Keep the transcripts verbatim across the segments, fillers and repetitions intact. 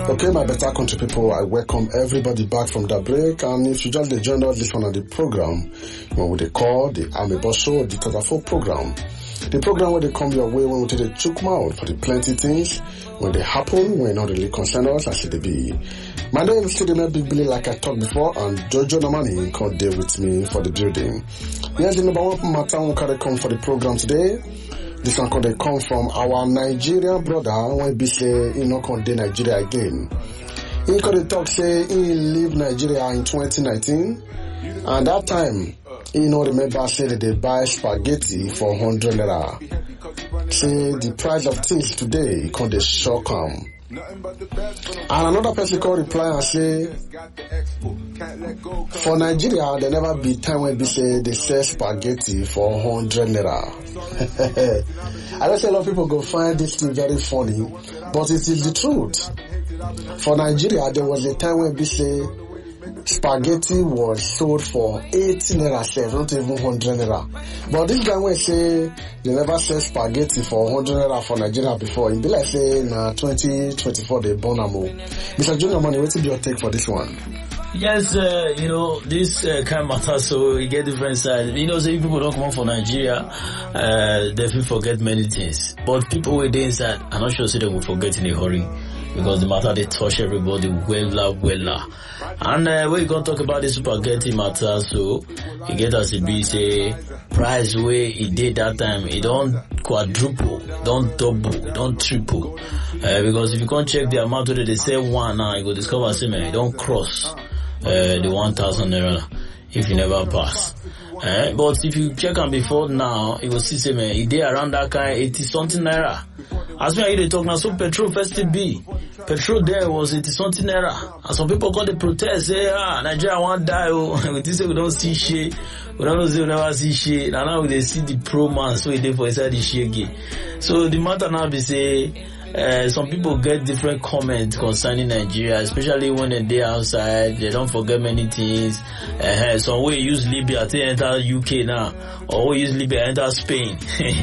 Okay, my better country people, I welcome everybody back from the break. And if you just joined us this one on the program, what would they call the Amebo Show, the Tatafo program? The program where they come your way when we take the chook mouth for the plenty things, when they happen, when not really concern us, as it be. My name is Sidney Big Billy, like I talked before, and Jojo Nomani called there with me for the building. Yes, the number one matter we can come for the program today. This one could come from our Nigerian brother when be say he not come to Nigeria again. He could talk say he leave Nigeria in twenty nineteen, and that time he no remember say that they buy spaghetti for one hundred naira. Say the price of things today he can dey shock him. And another person can reply and say, for Nigeria, there never be time when they say they sell spaghetti for one hundred naira. I know say a lot of people go find this thing very funny, but it is the truth. For Nigeria, there was a time when they say spaghetti was sold for eighty naira, not even one hundred naira. But this guy will say they never sell spaghetti for one hundred naira for Nigeria before. It be like say na twenty twenty-four they born am. Mister Junior Money, what is your take for this one? Yes, uh, you know, this uh, kind of matter, so you get different sides. You know, say people don't come out from Nigeria, uh, they will forget many things. But people who are inside, I'm not sure say they will forget in a hurry. Because the matter, they touch everybody well, well. And uh, when you gonna talk about the spaghetti matter, so you get as it be, say, price where it did that time, it don't quadruple, don't double, don't triple. Uh, because if you can't check the amount where they say one now, you go discover, say, man, it don't cross uh, the one thousand naira if you never pass. Uh, but if you check on before now, you will see, say, man, it did around that kind of eighty something naira. As me, I hear they talk now, so petrol first to be. Petrol there was eighty something naira. And some people got the protest, say, ah, Nigeria won't die, oh. We say we don't see shit. We don't say we never see shit. And now they see the pro man, so they for inside the shit again. So the matter now be say, Uh, some people get different comments concerning Nigeria, especially when they're outside. They don't forget many things. Uh, some way use Libya to enter U K now, or we use Libya to enter Spain.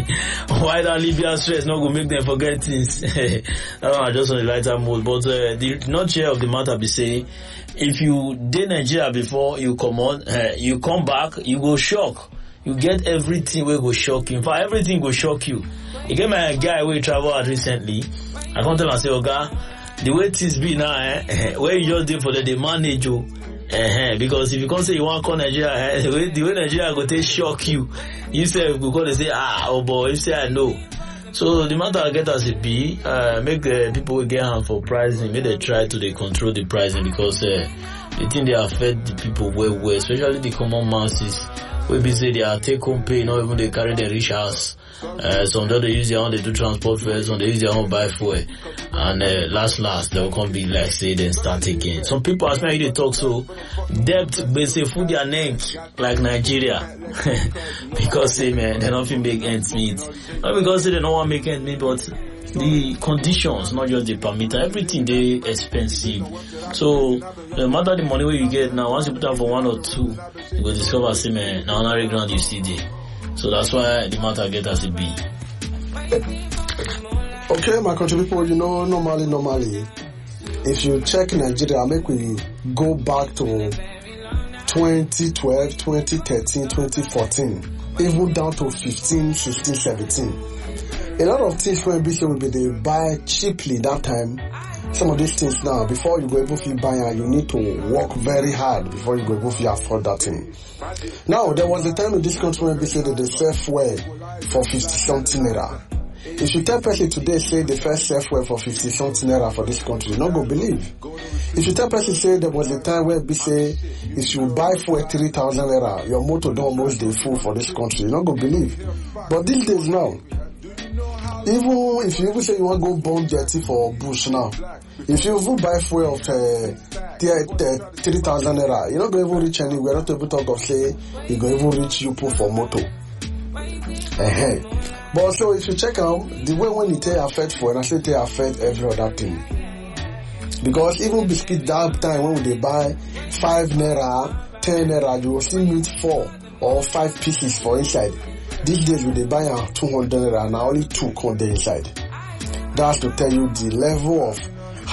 Why that Libya stress not gonna make them forget things? That one just on the lighter mood. But uh, the nutshell of the matter be say, if you did Nigeria before you come on, uh, you come back, you go shock. You get everything will go shock you. In fact, everything will shock you. You get my guy who travel out recently. I come tell him, I say, Oga, the way things be now, eh, where you just did for the, the manage you. Uh-huh, because if you can't say you want to call Nigeria, eh, the way, the way Nigeria go take shock you, you say, you go to say, ah, oh boy, you say, I know. So the matter I get as it be, uh, make the people get hand for pricing, make they try to they control the pricing because, uh, the thing they affect the people well, well, especially the common masses. We be say they are take home pay, not even they carry their rich house. Uh, some they use their own, they do transport fares, some they use their own buy fuel. And uh, last, last, they'll come be like, say, then start again. Some people, as many they talk so, debt, they say, food their neck, like Nigeria. Because, say, man, they don't make ends meet. Not because say they don't want to make ends meet, but the conditions, not just the permit, everything they expensive. So, no matter the money where you get now, once you put out for one or two, you will discover, say, man, now on the ground you see there. So that's why the matter get as it be. Okay, my country people, you know, normally, normally, if you check Nigeria, make we go back to twenty twelve, twenty thirteen, twenty fourteen, even down to fifteen, sixteen, seventeen. A lot of things when B C will be they buy cheaply that time. Some of these things now, before you go able to buy and you need to work very hard before you go able to afford that thing. Now, there was a time in this country when they say that they sell fuel for fifty something naira. If you tell person today say the first sell fuel for fifty something naira for this country, you not go believe. If you tell person say there was a time where they say if you buy fuel three thousand naira, your motor don't almost dey full for this country, you not go believe. But these days now, even if you even say you want to go burn jetty for bush now, if you even buy fuel of uh, three thousand naira, you're not going to even reach anywhere. Not able to talk of say you're going to even reach you put for motor. Uh-huh. But so if you check out the way when it take affect fuel, I say it affect every other thing. Because even biscuit that time when they buy five naira, ten naira, you will still meet four or five pieces for inside. These days when they buy a two hundred naira, now only two come there inside. That's to tell you the level of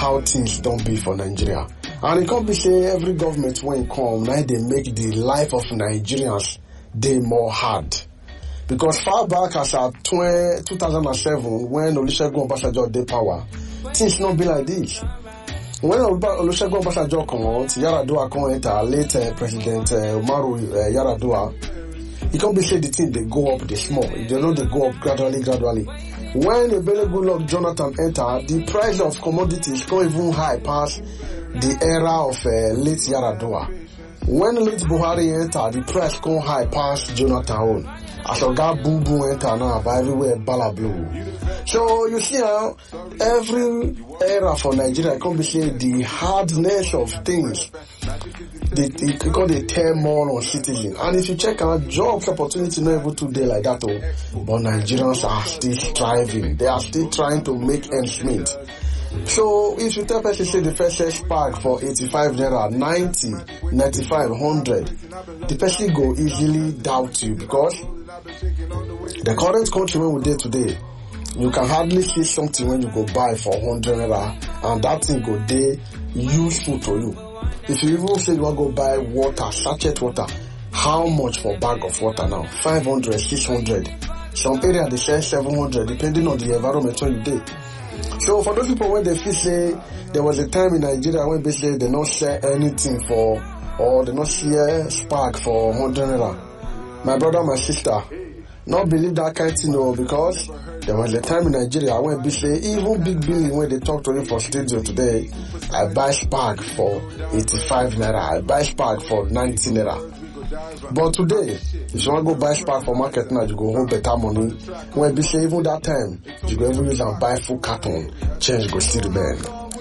how things don't be for Nigeria. And it can't be say every government when come, now they make the life of Nigerians they more hard. Because far back as at two thousand seven, when Olusegun Obasanjo dey power, things not be like this. When Olusegun Obasanjo come out, Yaradua come enter, late uh, President uh, Umaru uh, Yaradua, it can't be say the thing they go up, they small. They know they go up gradually, gradually. When Ebele Goodluck Jonathan enter, the price of commodities go even high past the era of uh, late Yaradua. When late Buhari enter, the price go high past Jonathan own. As a guy boo boo enter now, but everywhere bala blue. So you see how every era for Nigeria can be say the hardness of things. They, they, because they tear more on citizens. And if you check out jobs opportunity not able to do like that, oh, but Nigerians are still striving. They are still trying to make ends meet. So if you tell person say the first search pack for eighty-five naira, ninety, ninety-five, one hundred, the person go easily doubt you because the current country when we did today, you can hardly see something when you go buy for one hundred naira and that thing go dey useful to you. If you even say you want to go buy water, sachet water, how much for bag of water now? five hundred, six hundred. Some area they sell seven hundred depending on the environment where you dey. So for those people when they feel say there was a time in Nigeria when basically they not sell anything for or they not share spark for one hundred naira. My brother, my sister, not believe that kind of thing no, because there was a time in Nigeria when basically even Big Billy when they talk to you for studio today, I buy spark for eighty-five naira, I buy spark for ninety naira. But today, if you want to go buy spark for market now, you go home better money. When be say even that time, you go even use and buy full carton, change go still remain.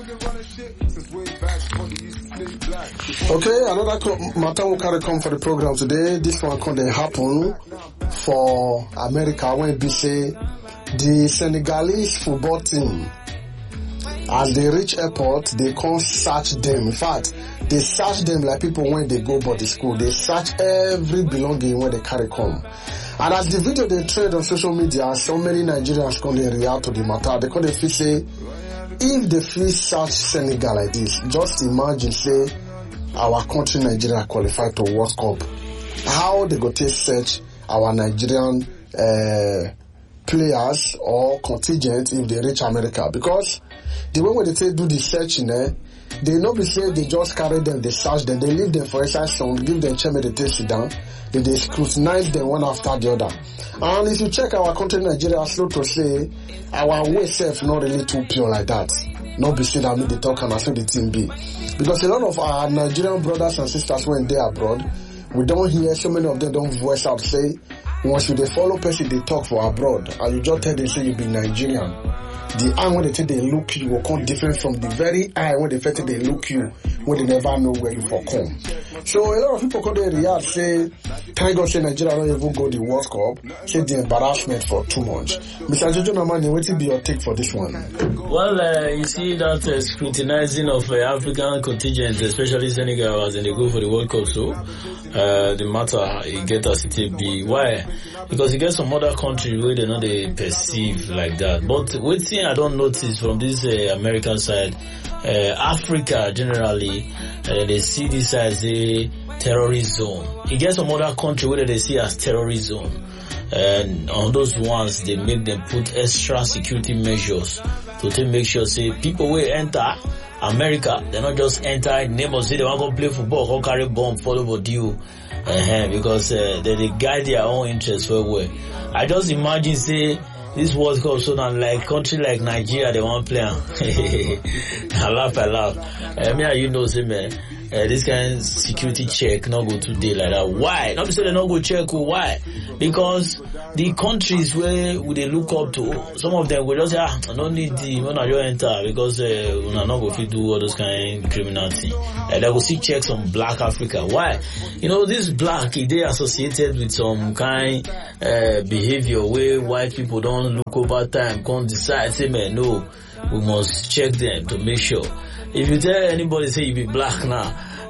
Okay, another matter will carry come for the program today. This one can happen for America when be say the Senegalese football team, as they reach airport, they can't search them. In fact, they search them like people when they go body school. They search every belonging when they carry come. And as the video they trade on social media, so many Nigerians come they react to the matter. They come they feel say, if they feel search Senegal like this, just imagine say our country Nigeria qualified to World Cup. How they go take search our Nigerian uh, players or contingent if they reach America? Because the way when they say do the searching, eh, they not be say they just carry them, they search them, they leave them for exercise some, give them chair, they take sit down, then they scrutinize them one after the other. And if you check our country Nigeria, slow to say our way self not really too pure like that. Not be say that me they talk and I say the team be. Because a lot of our Nigerian brothers and sisters when they abroad, we don't hear so many of them don't voice out say once you they follow person they talk for abroad and you just tell them say you be Nigerian. The eye when they say they look you will come different from the very eye when they say they look you when they never know where you for come. So a lot of people come there react say, thank God say Nigeria don't even go the World Cup, say the embarrassment for two months. Mister Jojo Namani, what will be your take for this one? Well, uh, you see that uh, scrutinizing of uh, African contingents, especially Senegal, as they go for the World Cup, so uh, the matter you get as it be. Why? Because you get some other countries where they know they perceive like that. But one thing I don't notice from this uh, American side, uh, Africa generally, uh, they see this as a terrorist zone. You get some other country where they see as terrorist zone. And on those ones, they make them put extra security measures to take make sure, say, people will enter America, they not just enter in name of say they want to go play football, go carry bomb, follow what you, uh-huh, because uh, they, they guide their own interests very well. I just imagine, say, this World Cup, so now like country like Nigeria, they want to play. I laugh, I laugh. I mean, you know, say, man, uh, this kind of security check not go today like that. Why? Not to say they not go check. Why? Because the countries where we they look up to, some of them will just say, ah, I don't need the when I enter because uh, we are not going to do all those kind of criminality. Uh, they will see checks on Black Africa. Why? You know, this black, they associated with some kind uh, behavior where white people don't look over time, can't decide, say, man, no, we must check them to make sure. If you tell anybody say you be black now,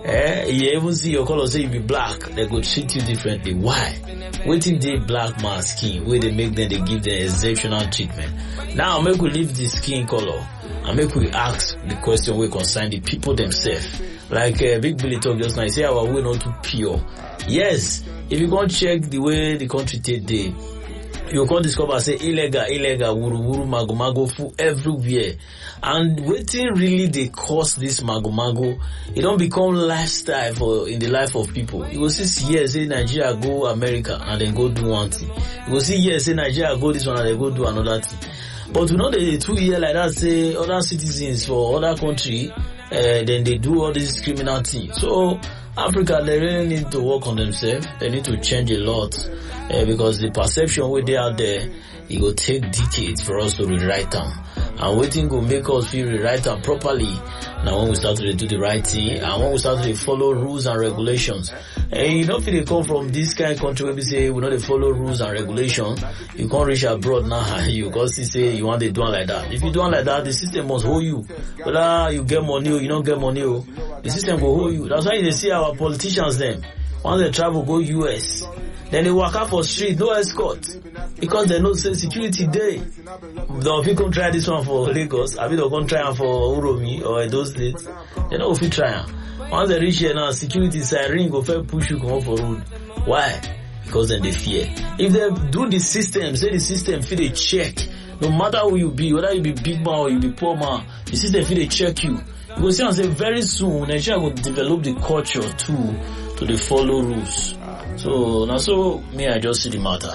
Eh, you even see your color say you be black, they go treat you differently. Why? Waiting they black man skin, where they make them, they give them exceptional treatment. Now make we leave the skin color and make we ask the question we concern the people themselves. Like uh, Big Billy talk just now, he say our way not too pure. Yes, if you go check the way the country take day, you can discover say illegal, illegal, wuru wuru, mago mago full everywhere. And waiting really they cause this mago mago, it don't become lifestyle for in the life of people. You will see yes, say Nigeria go America and then go do one thing. You will see yes, say Nigeria go this one and then go do another thing. But we know that the two year like that say other citizens for other country, uh, then they do all this criminal thing. So Africa, they really need to work on themselves. They need to change a lot uh, because the perception where they out there, it will take decades for us to rewrite them. And waiting will make us feel rewrite them properly. Now when we start to do the right thing and when we start to follow rules and regulations. And you don't feel they come from this kind of country where we say we know they follow rules and regulations. You can't reach abroad now. You because you say you want to do it like that. If you do it like that, the system must hold you. Whether you get money or you don't get money, the system will hold you. That's why you see our politicians them. Once they travel, go U S. Then they walk out for street, no escort. Because they know say security day. If you come try this one for Lagos, I mean they'll come try for Uromi or those states. They know if you try. Once they reach here now, security siren go fair push you come up for road. Why? Because then they fear. If they do the system, say the system feel they check. No matter who you be, whether you be big man or you be poor man, the system feel they check you. You will see and say very soon Nigeria will develop the culture too to the follow rules. So now so me I just see the matter.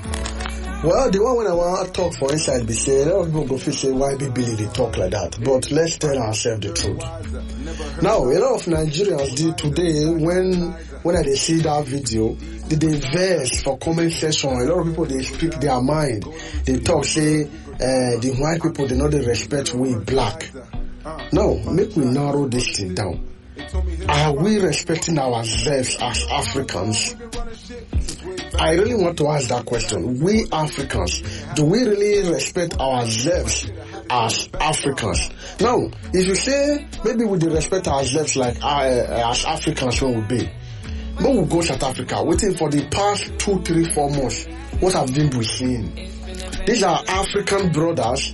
Well, the one when I want to talk for inside be say, a lot of people go feel say why be Billy they talk like that. But let's tell ourselves the truth. Now, a lot of Nigerians did today when when I they see that video, did they verse for comment section. A lot of people they speak their mind. They talk say uh, the white people they know they respect we black. Now, make we narrow this thing down. Are we respecting ourselves as Africans? I really want to ask that question. We Africans, do we really respect ourselves as Africans? Now, if you say maybe we do respect ourselves like uh, as Africans when we be, when we go South Africa, waiting for the past two, three, four months, what have been we seeing? These are African brothers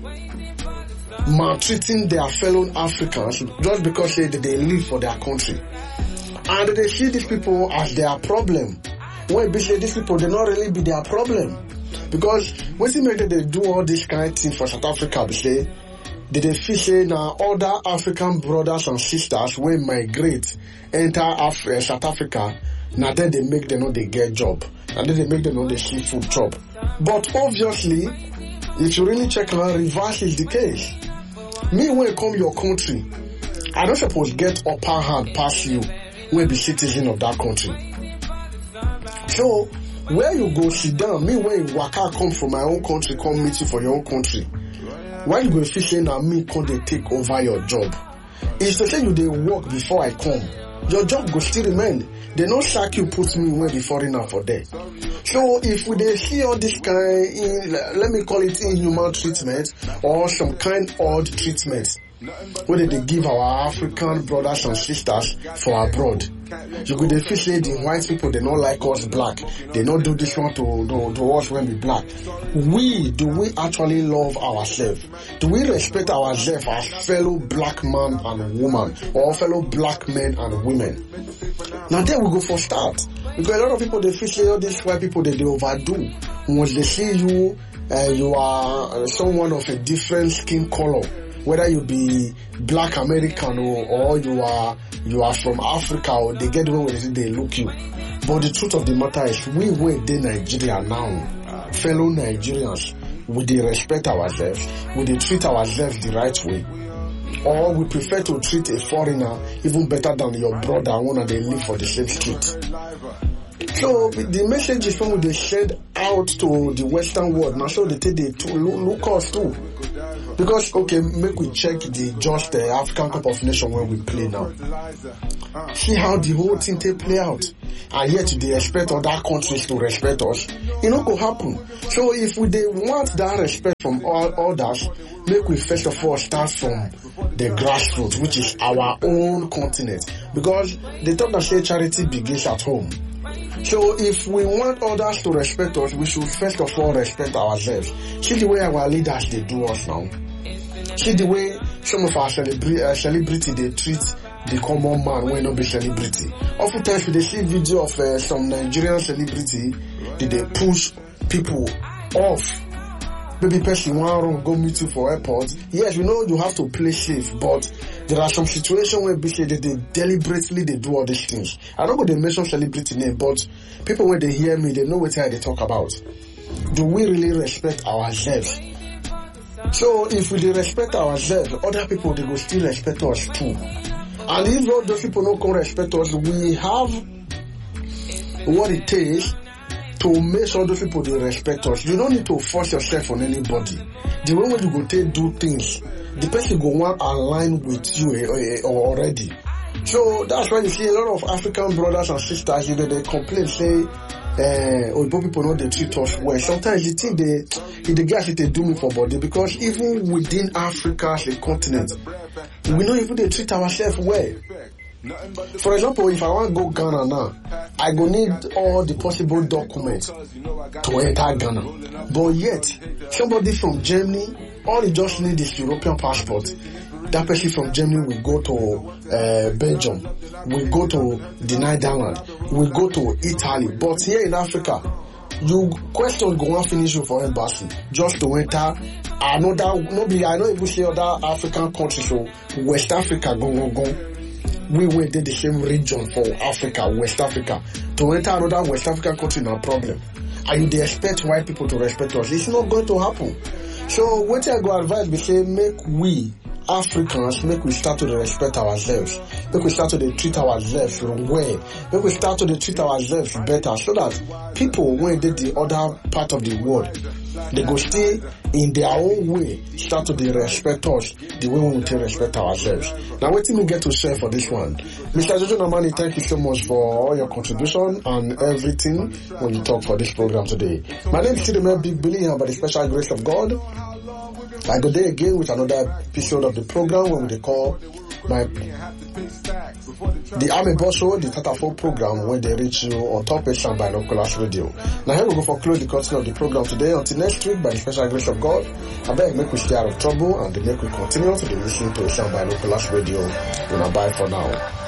maltreating their fellow Africans just because they, they live for their country. And they see these people as their problem. When basically these people, they not really be their problem. Because when they make they do all this kind of thing for South Africa, they say, they, they feel say now other African brothers and sisters will migrate, enter Af- South Africa, now then they make them know they get job. And then they make them know they see food job. But obviously, if you really check now, reverse is the case. Me, when you come your country, I don't suppose get upper hand past you when be citizen of that country. So, where you go sit down, me when you waka come from my own country, come meet you for your own country. Why you go feel say now me come they take over your job? It's to say you they work before I come. Your job go still remain. They no sack you put me where the foreigner for there. So if we they see all this kind, in, let me call it inhuman treatment or some kind odd treatment, whether they give our African brothers and sisters for abroad. You could feel say the white people they not like us black. They not do this one to, to, to us when we black. We, do we actually love ourselves? Do we respect ourselves as fellow black man and woman or fellow black men and women? Now there we go for start. Because a lot of people they feel say all these white people they, they overdo. Once they see you, uh, you are someone of a different skin color. Whether you be black American or, or you are you are from Africa or they get away with it, they look you. But the truth of the matter is we were in Nigeria now, fellow Nigerians, would they respect ourselves? Would they treat ourselves the right way? Or we prefer to treat a foreigner even better than your brother one and they live for the same street? So the message is when they send out to the Western world, now so they take they to look us too. Because, okay, make we check the just the uh, African Cup of Nations when we play now. See how the whole thing take play out. And yet they expect other countries to respect us. It not go happen. So if we they want that respect from all others, make we first of all start from the grassroots, which is our own continent. Because they talk that say charity begins at home. So if we want others to respect us, we should first of all respect ourselves. See the way our leaders they do us now. See the way some of our celebra- uh, celebrity they treat the common man when not be celebrity. Oftentimes we they see video of uh, some Nigerian celebrity that they push people off. Maybe person want to go meet you for airport. Yes, we know you have to play safe, but there are some situations where they, they deliberately they do all these things. I don't know they mention celebrity name, but people when they hear me, they know what they talk about. Do we really respect ourselves? So if we respect ourselves, other people they will still respect us too. And if all those people don't come respect us, we have what it takes to make sure those people they respect us. You don't need to force yourself on anybody. The way when you go take do things, the person go want align with you uh, uh, already. So that's why you see a lot of African brothers and sisters, you know, they complain, say, uh, oh, people know they treat us well. Sometimes you think they, the guys they do me for body, because even within Africa as a continent, we know even they treat ourselves well. For example, if I want to go Ghana now, I go need all the possible documents to enter Ghana. But yet, somebody from Germany, all he just need is European passport. That person from Germany will go to uh, Belgium, will go to the Netherlands, will go to Italy. But here in Africa, you question go and finish you for embassy just to enter another. Nobody, I don't even say other African countries. So West Africa, go go go. We were in the same region for Africa, West Africa. To enter another West African country, no problem. And they expect white people to respect us. It's not going to happen. So what I go advise, we say, make we Africans, make we start to respect ourselves. Make we start to treat ourselves well. Make we start to treat ourselves better, so that people, when they the other part of the world, they go stay in their own way, start to respect us the way we will respect ourselves. Now, what do we get to share for this one? Mister Jojo Namani, thank you so much for all your contribution and everything when you talk for this program today. My name is Chidimel Big Billy, and by the special grace of God, I go there again with another episode of the program when we call my the Army Boss Show, the Tatafo program, when they reach you on Top H and by Binoculars Radio. Now here we go for close the continue of the program today. Until next week, by the special grace of God, I beg make we stay out of trouble and make we continue to be listening to H and by Binoculars Radio. We'll bye for now.